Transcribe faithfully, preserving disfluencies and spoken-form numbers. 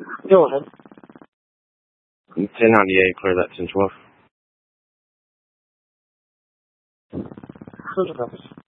六人。 ten ninety-eight, clear that ten twelve. Social purpose.